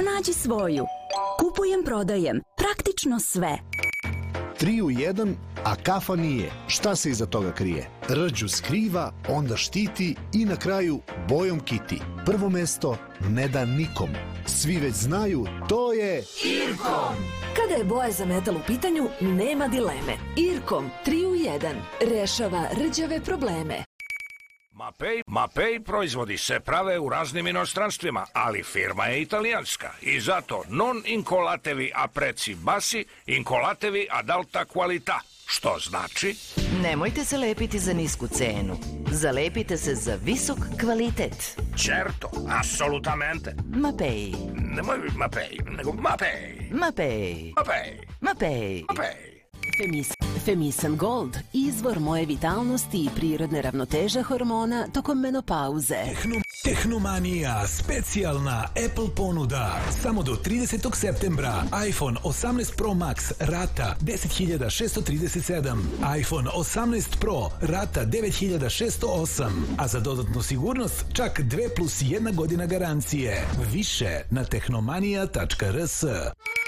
Pronađi svoju. Kupujem, prodajem. Praktično sve. 3 u 1, a kafa nije. Šta se iza toga krije? Rđu skriva, onda štiti i na kraju bojom kiti. Prvo mesto ne da nikom. Svi već znaju, to je Irkom. Kada je boja za metal u pitanju, nema dileme. Irkom 3 u 1 rešava rđave probleme. Mapei proizvodi se prave u raznim inostranstvima, ali firma je italijanska i zato non incolatevi a prezzi bassi, incolatevi ad alta qualità. Što znači? Nemojte se lepiti za nisku cenu. Zalepite se za visok kvalitet. Certo, assolutamente. Mapei. Nemoj Mapei, nego Mapei. Mapei. Mapei. Mapei. Mapei. Femisan Gold, izvor moje vitalnosti i prirodne ravnoteže hormona tokom menopauze. Tehnomanija, specijalna Apple ponuda. Samo do 30. septembra. iPhone 18 Pro Max, rata 10.637. iPhone 18 Pro, rata 9.608. A za dodatnu sigurnost čak 2+1 godina garancije. Više na tehnomanija.rs.